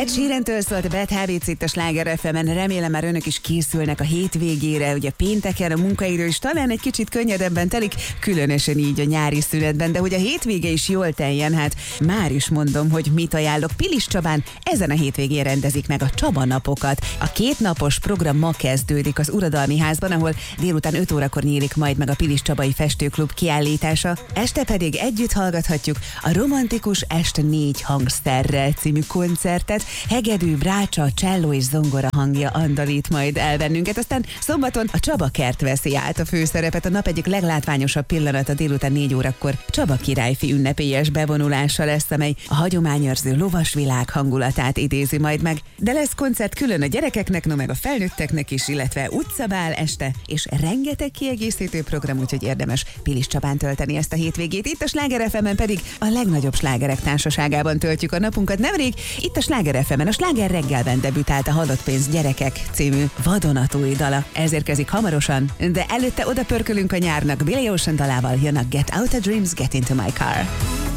Ed Sheerantől szólt a Bad Habits itt a Sláger FM-en. Remélem már önök is készülnek a hétvégére. Ugye pénteken a munkaidő is talán egy kicsit könnyedebben telik, különösen így a nyári szünetben, de hogy a hétvége is jól teljen, hát már is mondom, hogy mit ajánlok. Pilis Csabán ezen a hétvégén rendezik meg a Csaba napokat. A 2 napos program ma kezdődik az Uradalmi Házban, ahol délután 5 órakor nyílik majd meg a Pilis Csabai Festőklub kiállítása. Este pedig együtt hallgathatjuk a Romantikus Este 4 hangszerrel című koncertet. Hegedű, brácsa, cselló és zongora hangja andalít majd el bennünket. Aztán szombaton a Csaba kert veszi át a főszerepet. A nap egyik leglátványosabb pillanata délután 4 órakor Csaba királyfi ünnepélyes bevonulása lesz, amely a hagyományőrző lovasvilág hangulatát idézi majd meg. De lesz koncert külön a gyerekeknek, no meg a felnőtteknek is, illetve utcabál este, és rengeteg kiegészítő program, úgyhogy érdemes Pilis Csabán tölteni ezt a hétvégét. Itt a Sláger FM-en pedig a legnagyobb slágerek társaságában töltjük a napunkat. Nemrég itt a Sláger FM-en a Sláger reggelben debütált a Halott pénz gyerekek című vadonatúj dala. Ez érkezik hamarosan, de előtte oda pörkölünk a nyárnak. Billy Ocean dalával jön a Get Out of Dreams, Get Into My Car.